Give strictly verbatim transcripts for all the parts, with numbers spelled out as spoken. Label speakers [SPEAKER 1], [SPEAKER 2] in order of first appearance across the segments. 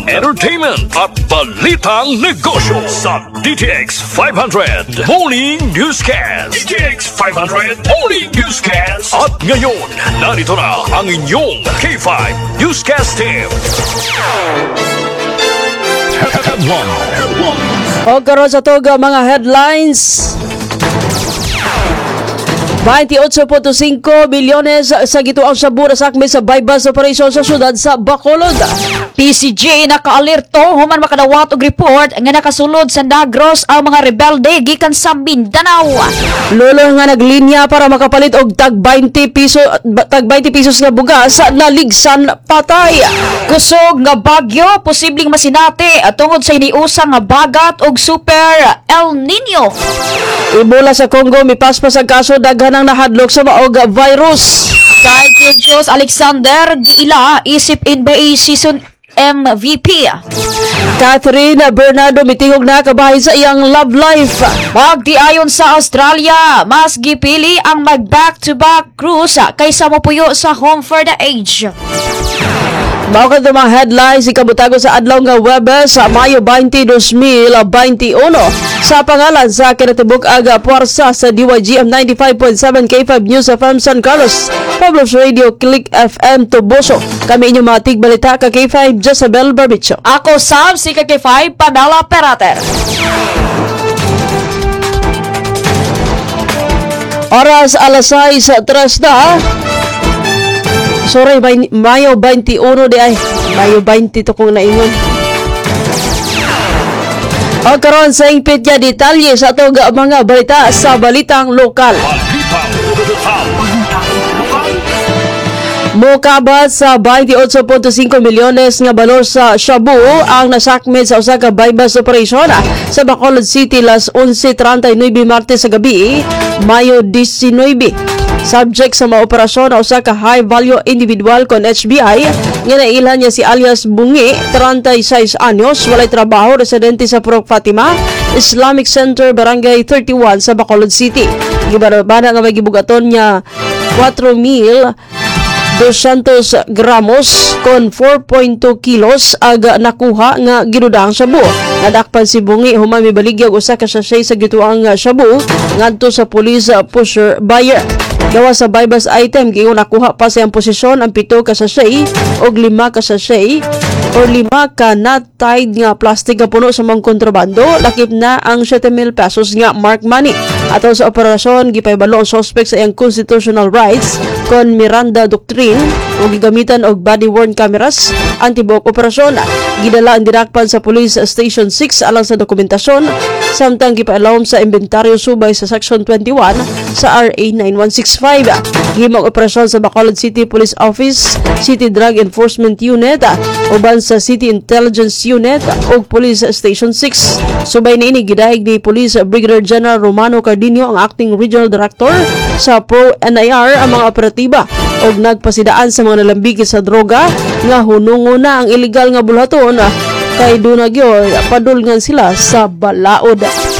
[SPEAKER 1] entertainment at balitang negosyo sa D T X five hundred Morning Newscast. D T X five hundred Morning Newscast. At ngayon, narito na ang inyong K five Newscast team. Headline.
[SPEAKER 2] O karon sa toga mga headlines. twenty-eight point five bilyones sa gituang Shabu na sakmi sa bypass operation sa syudad sa Bacolod.
[SPEAKER 3] P C G nakaalerto human makadawat og report nga nakasulod sa Negros ang mga rebelde gikan sa Mindanao.
[SPEAKER 2] Lolo nga naglinya para makapalit og tag twenty piso tag twenty pesos nga bugas na ligsan patay.
[SPEAKER 3] Kusog nga bagyo posibleng masinati at tungod sa iniusang nga bagat og super El Nino.
[SPEAKER 2] Ebola sa Congo mipaspas ang kaso daghan ang nahadlok sa maog virus.
[SPEAKER 3] Kay Kyrgios Alexander giila isip N B A season M V P.
[SPEAKER 2] Catherine Bernardo mitingog na kabahin sa iyang love life.
[SPEAKER 3] Magdiayon sa Australia, mas gipili ang mag back-to-back cruise kaysa mopuyo sa home for the age.
[SPEAKER 2] Mao kadto mga headlines ikabutago sa adlaw nga Webes sa Mayo twenty, twenty twenty-one sa pangalan sa kinatibuk aga puwersa sa D Y G M ninety-five point seven K five News F M San Carlos, Pueblos Radio Click F M Tuboso. Kami inyong mga tigbalita ka K five Jezabel Barbicho.
[SPEAKER 3] Ako Sam si K five Pamela Perater.
[SPEAKER 2] Oras alas sais tres na. Sorry, Mayo twenty-one di ay. Mayo twenty to kung naingon. O karon sa ingpit niya detalye sa atong mga balita sa balitang lokal. Mokabat sa twenty-eight point five milyones nga balor sa Shabu ang nasakmit sa usa ka bypass operation sa Bacolod City las eleven thirty-nine Martes sa gabi, Mayo nineteen. Subject sa mga operasyon na usa ka high-value individual kon H B I nga nailan niya si alias Bungi, thirty-six anyos, walay trabaho, residente sa Purok Fatima Islamic Center, Barangay thirty-one sa Bacolod City. Gibarabana nga may gibugaton niya four mil two hundred gramos kon four point two kilos aga nakuha nga ginudang shabu. Nadakpan si Bungi human mibaligya usa ka sachet sa gituang shabu ngadto sa police pusher buyer. Gawa sa bypass item giingon nakuha pa sa iyang posisyon ang pito ka sachet og lima ka sachet o lima ka not-tied nga plastic nga puno sa mga kontrabando. Lakip na ang seven mil pesos nga mark money. Ato sa operasyon gipahibalo ang suspect sa iyang constitutional rights kon Miranda Doctrine o gigamitan og body-worn cameras. Ang tibuok operasyon gidala ang dinakpan sa Police Station six alang sa dokumentasyon samtang gipailawom sa inventaryo subay sa Section twenty-one sa R A nine one six five. Himong operasyon sa Bacolod City Police Office, City Drug Enforcement Unit, uban sa City Intelligence Unit ug Police Station six. Subay niini gidahig ni Police Brigadier General Romano Cardinio ang Acting Regional Director sa Pro N I R ang mga operatiba og nagpasidaan sa mga nalambigi sa droga nga hunungo na ang illegal nga bulhaton kay dunagyo padulngan sila sa balaod.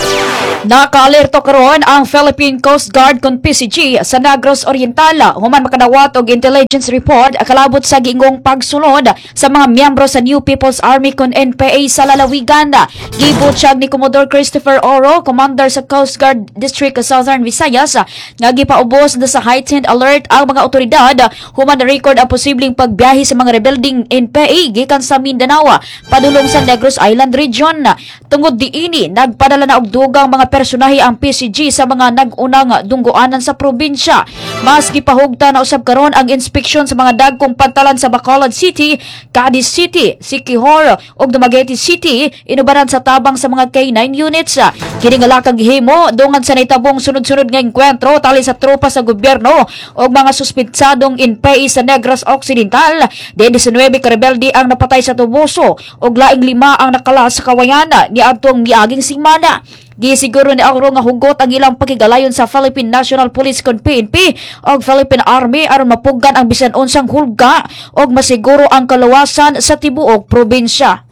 [SPEAKER 3] Nakaalerto karon ang Philippine Coast Guard kon P C G sa Negros Oriental human makadawat og intelligence report kalabot sa giingong pagsulod sa mga miyembro sa New People's Army kon N P A sa lalawigan. Gibutyag ni Commodore Christopher Oro, Commander sa Coast Guard District Southern Visayas, nga gipaubos na sa heightened alert ang mga otoridad human na-record ang posibleng pagbiyahe sa mga rebelding N P A gikan sa Mindanao padulong sa Negros Island region. Tungod diini nagpadala na og dugang mga personahe ang P C G sa mga nag-unang dunggoanan sa probinsya. Mas gipahugta na usab karon ang inspeksyon sa mga dagkong pantalan sa Bacolod City, Cadiz City, Siquijor ug Dumaguete City inubaran sa tabang sa mga K nine units. Kini nga lakang gihimo dungan sa naitabong sunod-sunod nga engkwentro tali sa tropa sa gobyerno ug mga suspetsadong N P A sa Negros Occidental. nineteen ka rebelde ang napatay sa Tuboso ug laing lima ang nakala sa kawayan ni adtong miaging semana. Gisiguro ni Auro nga hugot ang ilang pakigalayon sa Philippine National Police kon P N P o Philippine Army aron mapuggan ang bisan unsang hulga o masiguro ang kaluwasan sa tibuok probinsya.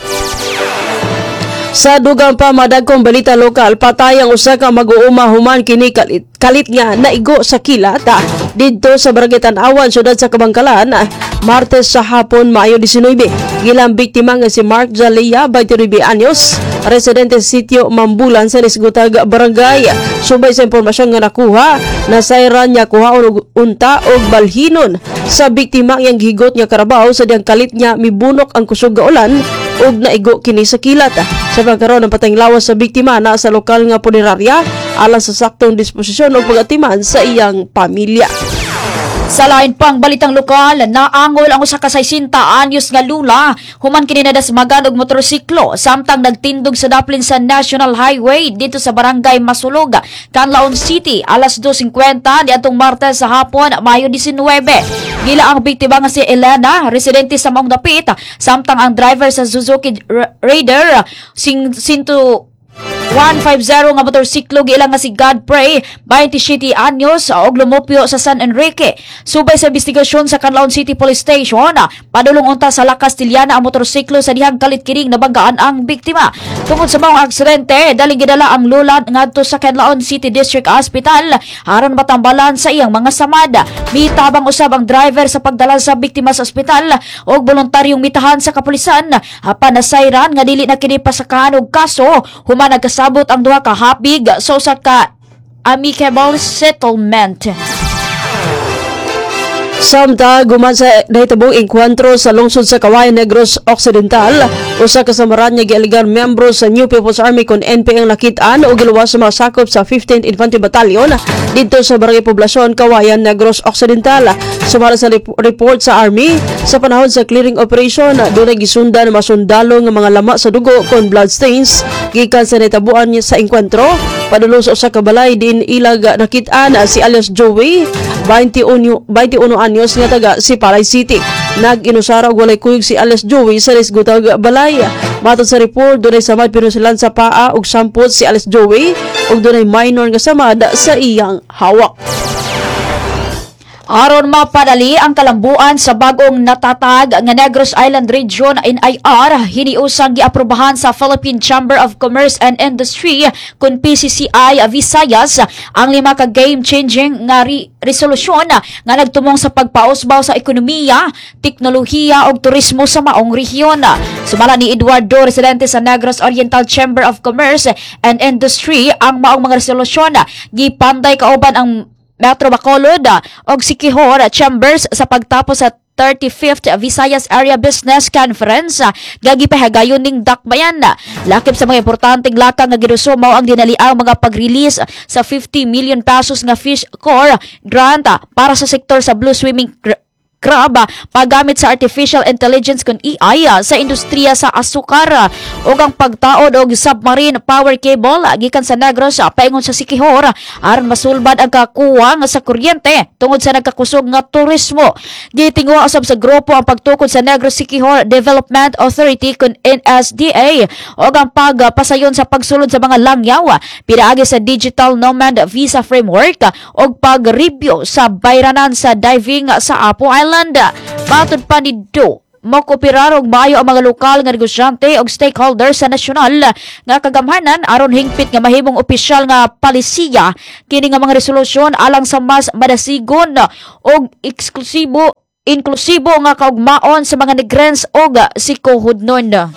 [SPEAKER 2] Sa dugang pa madagkong balita lokal, patay ang usa ka mag-uuma human kini kalit, kalit nga naigo sa kilata didto sa Barangay Tan-awan, syudad sa Kabangkalan, Martes sa hapon, Mayo labing-nine. Gilang biktima nga si Mark Jalea, twenty-nine anyos, residente sa sitio Mambulan sa Lisgutag Barangay. Subay sa impormasyon nga nakuha, nasayran niya kuhaon og unta og balhinon sa biktima yang gigot nga karabaw sa diyang kalit niya mibunok ang kusog nga ulan og naigo kini sa kilat. Sa pagkaroon ng patayng lawas sa biktima na sa lokal nga punerarya alang sa saktong disposisyon o pagatiman sa iyang pamilya.
[SPEAKER 3] Sa lain pang balitang lokal, naangol ang usa ka sesenta anyos nga lula human kini nadasmagan og motorsiklo samtang nagtindog sa daplin sa National Highway dito sa Barangay Masulog, Canlaon City, alas dos fifty niadtong Martes sa hapon, Mayo labing-nine. Gila ang biktima nga si Elena, residente sa maong dapit, samtang ang driver sa Suzuki Raider sing sinto one fifty nga motorsiklo giilang nga si Godfrey, twenty-seven anyos, og lumupyo sa San Enrique. Subay sa investigasyon sa Canlaon City Police Station, padulong unta sa lakas tilyana ang motorsiklo sa dihang kalit kining nabagaan ang biktima. Tungod sa maong aksidente, daling gidala ang lula ngadto sa Canlaon City District Hospital aron matambalan sa iyang mga samad. Mitabang usab ang driver sa pagdala sa biktima sa ospital og voluntaryong mitahan sa kapulisan. Apan nasayran nga dili na kini pasakahan og kaso human nagkasabot ang duha ka hapig sa usa ka amicable settlement.
[SPEAKER 2] Samtang guman sa nahitabong engkwentro sa lungsod sa Kawayan Negros Occidental, usa ka samaran nga gialigan miyembro sa New People's Army kon N P ang nakitaan o giluwas sa mga sakop sa fifteenth Infantry Battalion dito sa Barangay Poblasyon, Kawayan Negros Occidental. Sumala sa rep- report sa Army, sa panahon sa clearing operation, doon ay gisundan ng masundalo ng mga lama sa dugo kon bloodstains gikan sa nahitabuan niya sa engkwentro. Padulo sa usa ka balay din ilag nakitaan si alias Joey, twenty-one anyos nga taga si Palay City. Nag-inusara og walay kuyog si alias Joey sa Lisgutag Balay. Matod sa report, dunay samad pinusilan sa paa og sampot si alias Joey og dunay minor nga samad sa iyang hawak.
[SPEAKER 3] Aron mapadali ang kalambuan sa bagong natatag nga Negros Island Region N I R, hiniusang giaprobahan sa Philippine Chamber of Commerce and Industry kun P C C I Visayas ang lima ka game-changing nga ri- resolusyon nga nagtumong sa pagpausbaw sa ekonomiya, teknolohiya ug turismo sa maong rehiyon. Sumala ni Eduardo, residente sa Negros Oriental Chamber of Commerce and Industry, ang maong mga resolusyon gipanday kauban ang Metro Bacolod og Siquijor Chambers sa pagtapos sa thirty-fifth Visayas Area Business Conference nga gipahagayon ning Dakbayan. Lakip sa mga importanteng lakang nga ginuso mao ang dinaliang mga pag-release sa fifty million pesos nga Fish Corps grant para sa sektor sa blue swimming crab, paggamit sa artificial intelligence kun A I sa industriya sa asukar ug ang pagtaod og submarine power cable gikan sa Negros paingon sa Siquijor aron masulbad ang kakuwang sa kuryente tungod sa nagkakusog nga turismo. Gitingwa usab sa grupo ang pagtukod sa Negros Siquijor Development Authority kun N S D A ug ang pagpasayon sa pagsulod sa mga langyaw pinaagi sa Digital Nomad Visa Framework ug pag-review sa bayranan sa diving sa Apo Island. Matod pa ni Do, makopirar og maayo ang mga lokal nga negosyante og stakeholders sa nasyonal nga kagamhanan aron hingpit nga mahimong opisyal nga palisiya kini nga mga resolusyon alang sa mas madasigon og eksklusibo inklusibo nga kaugmaon sa mga Negrens og sikohudnon.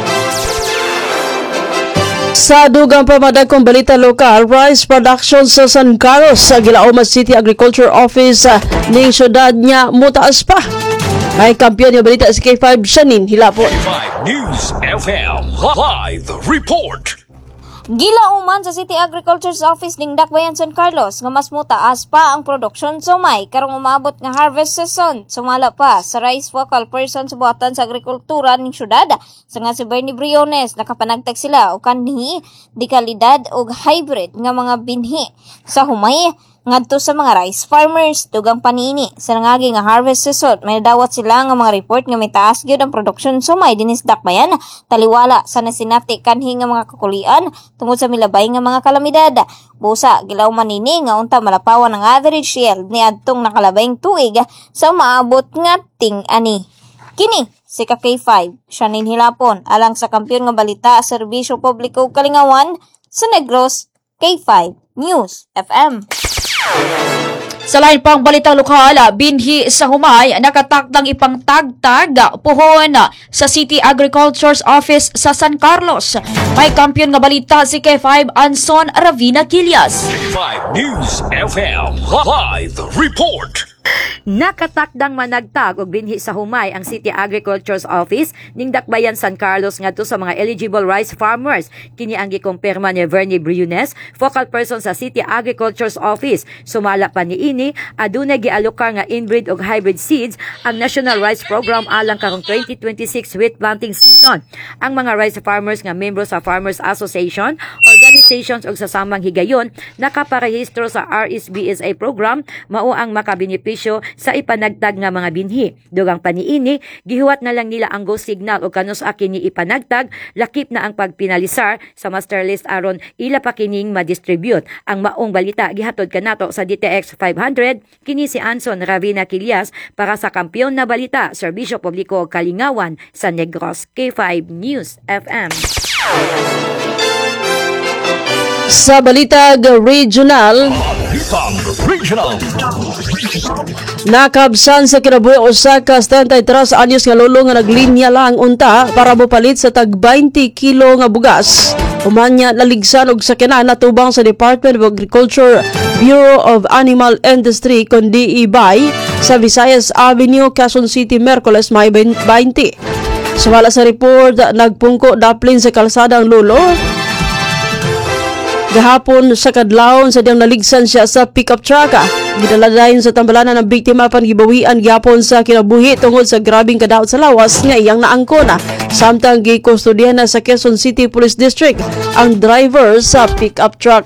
[SPEAKER 2] Sa dugang pamadagkong balita lokal, rice production sa San Carlos sa Gilaoma City Agriculture Office ning syudad niya mutaas pa. May kampiyon yung balita sa K five Shanin Hilapon.
[SPEAKER 1] five News F M Live Report.
[SPEAKER 4] Gilauman sa City Agriculture Office ning Dakbayan San Carlos nga mas mutaas pa ang produksyon sumay karong umabot nga harvest season. Sumala pa sa rice focal person sa buhatan sa agrikultura ning syudad sa nga si Bernie Briones, nakapanagtag sila og kanhi di kalidad og hybrid nga mga binhi sa humay ngadto sa mga rice farmers. Dugang panini sa nangagi nga harvest season, may dawat sila nga mga report nga may taas gyud ang produksyon sumay dinis Dakbayan taliwala sa nasinati kanhi nga mga kakulian tungod sa milabay nga mga kalamidad. Busa gilauman nini nga unta malapawan ang average yield ni adtong nakalabayng tuig sa maabot nga ting ani. Kini si K five Shanin Hilapon alang sa kampiyon nga balita serbisyo publiko ug kalingawan sa Negros K five News F M.
[SPEAKER 3] Sa lain pang balitang lokal, binhi sa humay nakatakdang ipangtagtag puhon sa City Agriculture's Office sa San Carlos. May kampiyon nga balita si K five Anson Ravina Quillas.
[SPEAKER 1] K five News F M Live Report.
[SPEAKER 5] Nakatakdang managtag og binhi sa humay ang City Agriculture's Office ning Dakbayan San Carlos ngadto sa mga eligible rice farmers. Kini ang gikumpirma ni Vernie Briones, focal person sa City Agriculture's Office. Sumala pa niini, adunay gialokar nga inbreed og hybrid seeds ang National Rice Program alang karong twenty twenty-six wheat planting season. Ang mga rice farmers nga membro sa Farmers Association, organizations ug sa samang higayon nakaparehistro sa R S B S A program mao ang makabenepisyo sa ipanagtag nga mga binhi. Dugang paniini, gihuwat na lang nila ang go signal o kanus akini ipanagtag, lakip na ang pagpinalisar sa master list aron ila pa kining ma-distribute. Ang maong balita gihatod kanato sa D T X five hundred, kini si Anson Ravina Quillas para sa Kampiyon na Balita, Serbisyo Publiko ug Kalingawan sa Negros. K five News F M.
[SPEAKER 2] Sa Balitag Regional,
[SPEAKER 1] Balitang Regional.
[SPEAKER 2] nakabsan sa kinabuhi usa ka setenta-tres anyos nga lolo nga naglinya lang unta para mopalit sa tag twenty kilo nga bugas. Umanya naligsan og sakyanan natubang sa Department of Agriculture, Bureau of Animal Industry kundi ibay sa Visayas Avenue, Quezon City, Miyerkules, May twenty. Sumala sa report, nagpungko daplin sa kalsada ang lolo. Gahapon sa kadlawon sa diyang naligsan siya sa pickup truck. Gidala dayon sa tambalanan ng biktima pangibawian gyapon sa kinabuhi tungod sa grabing kadaot sa lawas nga iyang naangkon. Samtang gikustodiyan na sa Quezon City Police District ang driver sa pickup truck.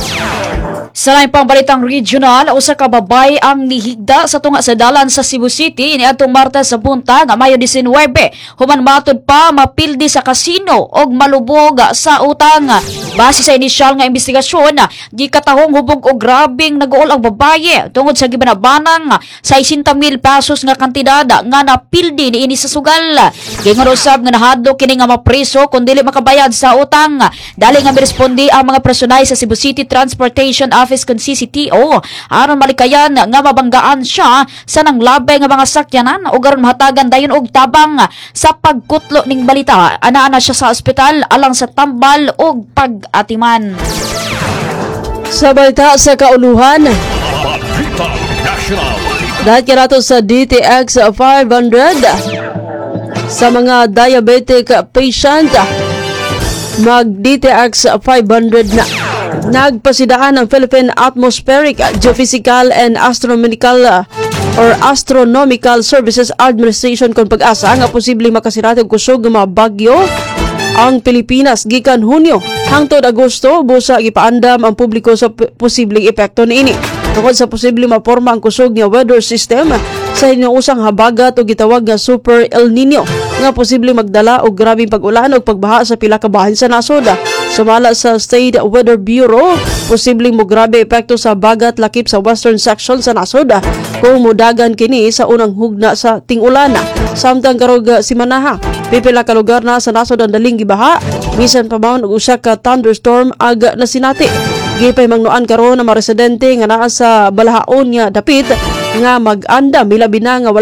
[SPEAKER 3] Sa lain pang balitang regional, usa ka babay ang nihigda sa tunga sa dalan sa Cebu City niadtong Martes sa buntag, Mayo nineteen. Human matod pa mapildi sa kasino og malubog sa utang. Base sa inisyal nga investigasyon, gikatahong hubog og grabing nag-uol ang babaye tungod sa gibanabanang sa sixty mil pesos nga kantidad nga napildi niini sa sugal. Gingon usab nga nahadlok kini nga mapreso kun dili makabayad sa utang. Dali nga mirespondi ang mga personay sa Cebu City Transportation Office kun C C T O aron malikayan nga mabanggaan siya sa nanglabay nga mga sakyanan ug aron mahatagan dayon og tabang sa pagkutlo ning balita. Anaa na siya sa ospital alang sa tambal ug pag-atiman.
[SPEAKER 2] Sa balita sa kauluhan,
[SPEAKER 1] Balitang National.
[SPEAKER 2] dahil kinato sa D T X five hundred sa mga diabetic patient, mag-D T X five hundred na. Nagpasidaan ang Philippine Atmospheric, Geophysical and Astronomical uh, or Astronomical Services Administration kung pag-asa nga posibleng makasirati og kusog nga mga bagyo ang Pilipinas gikan Hunyo hangtod Agosto. Busa gipaandam ang publiko sa p- posibleng epekto niini tungod sa posibleng maporma ang kusog nga weather system sa hinuusang habagat o gitawag nga Super El Nino nga posibleng magdala og grabing pag-ulan o pagbaha sa pila ka bahin sa nasod. Sumala sa State Weather Bureau, posibleng mo grabe epekto sa bagat lakip sa western section sa nasod kung mudagan kini sa unang hugna sa ting-ulan. Samtang karog simanaha, pipila ka lugar na sa nasod ang daling gibaha, bisan pa maun og usa ka thunderstorm ag nasinati. Gipay mangnuan karon ang mga residente nga naa sa balahaon nga dapit nga mag-anda milabi na nga wala